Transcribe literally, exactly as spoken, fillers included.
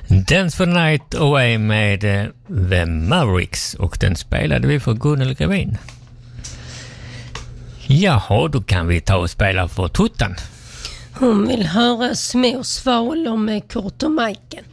Dance for the Night Away med uh, The Mavericks, och den spelade vi för Gunnel Gravin. Jaha, då kan vi ta och spela för Tuttan. Hon vill höra Små svalor med Kurt och Majken.